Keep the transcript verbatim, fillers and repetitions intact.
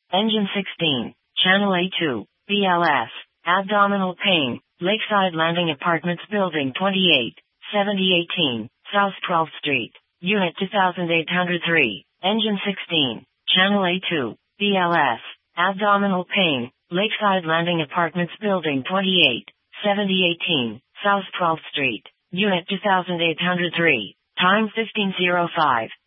Engine sixteen, Channel A two, B L S, abdominal pain, Lakeside Landing Apartments Building twenty-eight, seventy eighteen, South twelfth Street, Unit two thousand eight hundred three, Engine sixteen, Channel A two, B L S, abdominal pain, Lakeside Landing Apartments Building twenty-eight, seventy eighteen, South twelfth Street, Unit two thousand eight hundred three, time fifteen oh five.